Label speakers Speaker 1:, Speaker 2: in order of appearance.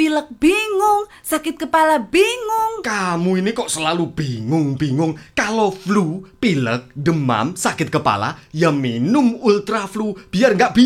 Speaker 1: pilek bingung, sakit kepala bingung.
Speaker 2: Kamu ini kok selalu bingung-bingung. Kalau flu, pilek, demam, sakit kepala, ya minum Ultra Flu biar nggak bingung.